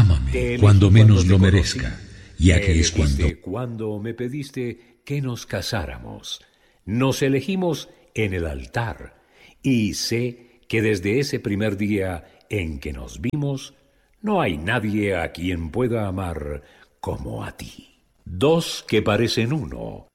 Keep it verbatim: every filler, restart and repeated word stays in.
Ámame cuando menos lo merezca, ya que es cuando... cuando me pediste que nos casáramos. Nos elegimos en el altar, y sé que desde ese primer día en que nos vimos, no hay nadie a quien pueda amar como a ti. Dos que parecen uno,